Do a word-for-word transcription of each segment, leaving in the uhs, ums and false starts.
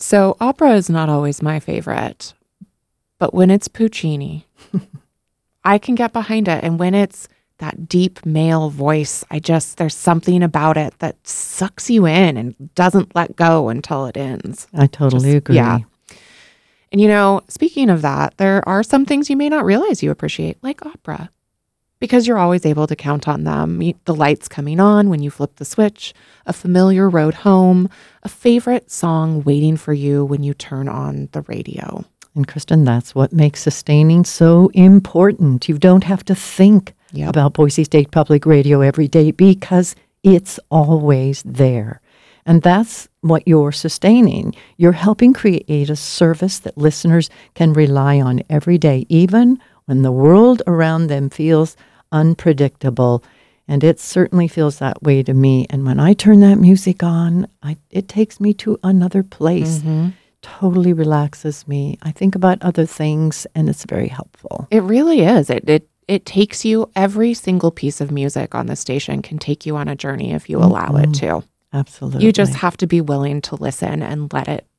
So opera is not always my favorite, but when it's Puccini, I can get behind it. And when it's that deep male voice, I just, there's something about it that sucks you in and doesn't let go until it ends. I totally Just- agree. Yeah. And you know, speaking of that, there are some things you may not realize you appreciate, like opera, because you're always able to count on them. You- The lights coming on when you flip the switch, a familiar road home, a favorite song waiting for you when you turn on the radio. And Kristen, that's what makes sustaining so important. You don't have to think Yep. about Boise State Public Radio every day because it's always there. And that's what you're sustaining. You're helping create a service that listeners can rely on every day, even when the world around them feels unpredictable. And it certainly feels that way to me. And when I turn that music on, I, it takes me to another place. Mhm. Totally relaxes me. I think about other things, and it's very helpful. It really is. It, it it takes you, every single piece of music on the station can take you on a journey if you allow it to. Absolutely. You just have to be willing to listen and let it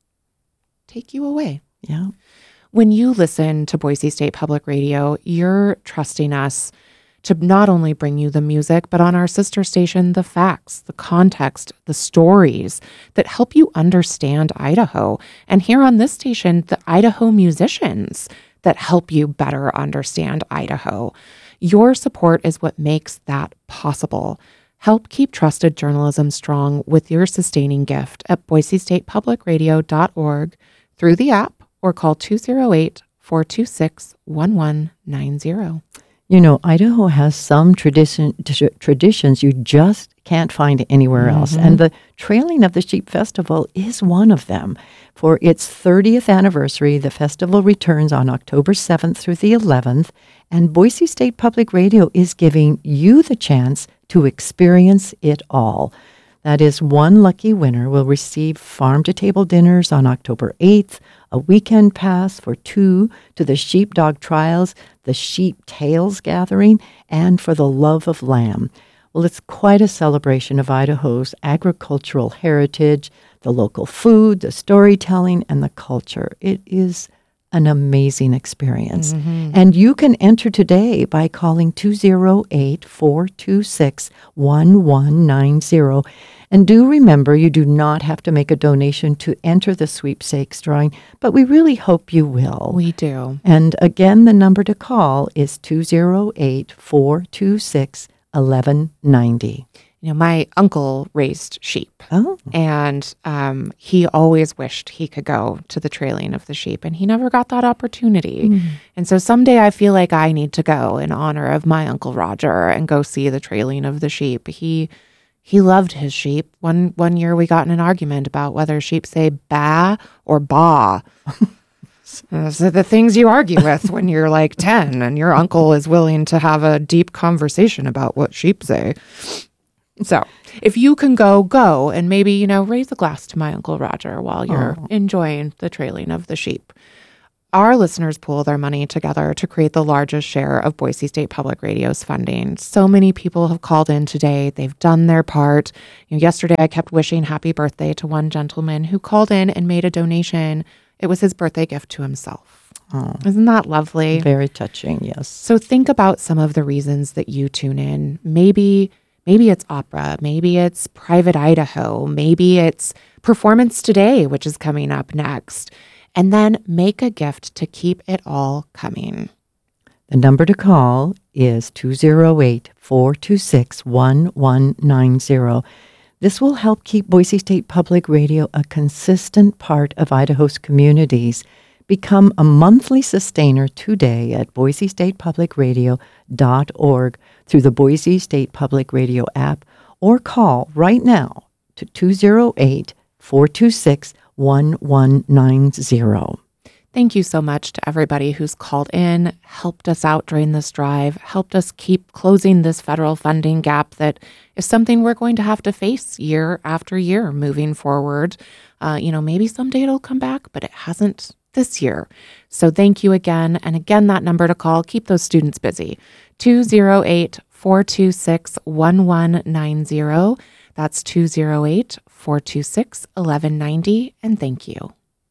take you away. yeah. When you listen to Boise State Public Radio, you're trusting us to not only bring you the music, but on our sister station, the facts, the context, the stories that help you understand Idaho. And here on this station, the Idaho musicians that help you better understand Idaho. Your support is what makes that possible. Help keep trusted journalism strong with your sustaining gift at boise state public radio dot org through the app or call two oh eight, four two six, one one nine zero. You know, Idaho has some tradition t- traditions you just can't find anywhere else. And the Trailing of the Sheep Festival is one of them. For its thirtieth anniversary, the festival returns on October seventh through the eleventh, and Boise State Public Radio is giving you the chance to experience it all. That is, one lucky winner will receive farm-to-table dinners on October eighth, a weekend pass for two to the Sheepdog Trials, the Sheep Tales Gathering, and for the Love of Lamb. Well, it's quite a celebration of Idaho's agricultural heritage, the local food, the storytelling, and the culture. It is an amazing experience. And you can enter today by calling two oh eight, four two six, one one nine zero. And do remember, you do not have to make a donation to enter the sweepstakes drawing, but we really hope you will. We do. And again, the number to call is two oh eight, four two six, one one nine zero. You know, my uncle raised sheep. Oh, And um, he always wished he could go to the trailing of the sheep, and he never got that opportunity. And so someday I feel like I need to go in honor of my Uncle Roger and go see the trailing of the sheep. He he loved his sheep. One one year we got in an argument about whether sheep say ba or ba. Uh, so the things you argue with when you're like ten and your uncle is willing to have a deep conversation about what sheep say. So if you can go, go, and maybe, you know, raise a glass to my Uncle Roger while you're Oh. enjoying the trailing of the sheep. Our listeners pool their money together to create the largest share of Boise State Public Radio's funding. So many people have called in today. They've done their part. You know, yesterday, I kept wishing happy birthday to one gentleman who called in and made a donation. It was his birthday gift to himself. Oh. Isn't that lovely? Very touching, yes. So think about some of the reasons that you tune in. Maybe maybe it's opera, maybe it's Private Idaho, maybe it's Performance Today, which is coming up next. And then make a gift to keep it all coming. The number to call is two oh eight, four two six, one one nine zero. This will help keep Boise State Public Radio a consistent part of Idaho's communities. Become a monthly sustainer today at boise state public radio dot org through the Boise State Public Radio app, or call right now to two oh eight, four two six, one one nine zero. Thank you so much to everybody who's called in, helped us out during this drive, helped us keep closing this federal funding gap that is something we're going to have to face year after year moving forward. Uh, you know, maybe someday it'll come back, but it hasn't this year. So thank you again. And again, that number to call, keep those students busy. two oh eight, four two six, one one nine zero. That's two oh eight, four two six, one one nine zero. And thank you.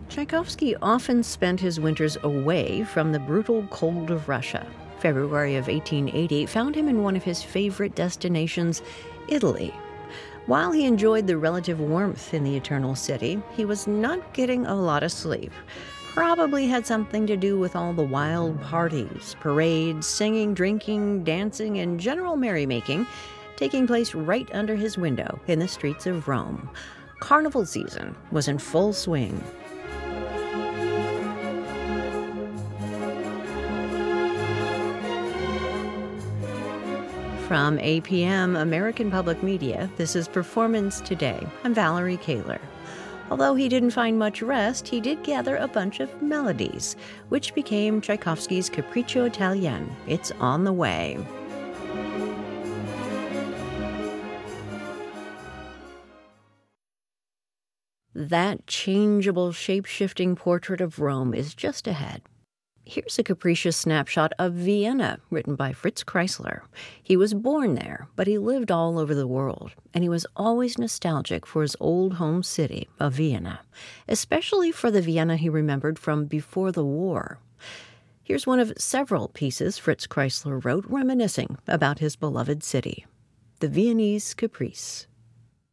Tchaikovsky often spent his winters away from the brutal cold of Russia. February of eighteen eighty found him in one of his favorite destinations, Italy. While he enjoyed the relative warmth in the Eternal City, he was not getting a lot of sleep. Probably had something to do with all the wild parties, parades, singing, drinking, dancing, and general merrymaking taking place right under his window in the streets of Rome. Carnival season was in full swing. From A P M American Public Media, this is Performance Today. I'm Valerie Kaler. Although he didn't find much rest, he did gather a bunch of melodies, which became Tchaikovsky's Capriccio Italien. It's on the way. That changeable, shape-shifting portrait of Rome is just ahead. Here's a capricious snapshot of Vienna, written by Fritz Kreisler. He was born there, but he lived all over the world, and he was always nostalgic for his old home city of Vienna, especially for the Vienna he remembered from before the war. Here's one of several pieces Fritz Kreisler wrote reminiscing about his beloved city, The Viennese Caprice.